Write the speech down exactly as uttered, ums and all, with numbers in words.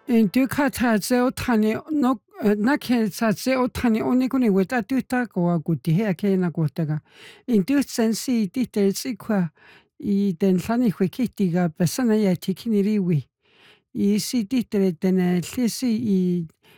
Intuka tatse o tani no nake tatse o tani onikuni weta tuta ko guti he ake na kotaga. Intu sensi tite tsikwa I den llani chwekitiga besana ya tikiniriwi. I si titere tene llisi I